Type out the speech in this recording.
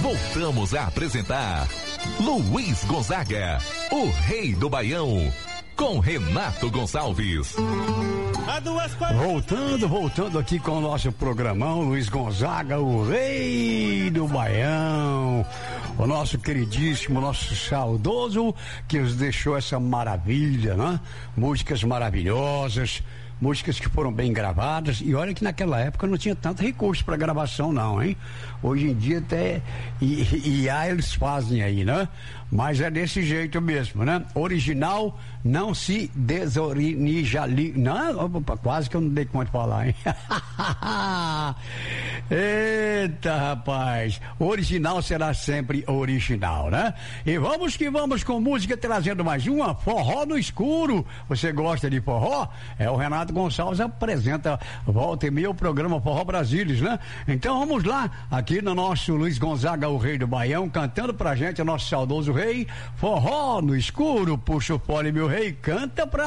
Voltamos a apresentar Luiz Gonzaga, o Rei do Baião, com Renato Gonçalves. Voltando aqui com o nosso programão, Luiz Gonzaga, o Rei do Baião, o nosso queridíssimo, nosso saudoso, que nos deixou essa maravilha, né? Músicas maravilhosas, músicas que foram bem gravadas, e olha que naquela época não tinha tanto recurso para gravação não, hein? Hoje em dia até IA eles fazem aí, né? Mas é desse jeito mesmo, né? Original não se desorinijali... Não, opa, quase que eu não dei conta de falar, hein? Eita, rapaz, original será sempre original, né? E vamos que vamos com música, trazendo mais uma, Forró no Escuro. Você gosta de forró? É, o Renato Gonçalves apresenta volta e meia o programa Forró Brasílias, né? Então vamos lá, aqui no nosso Luiz Gonzaga, o Rei do Baião, cantando pra gente o nosso saudoso rei, Forró no Escuro. Puxa o fole, meu rei, canta pra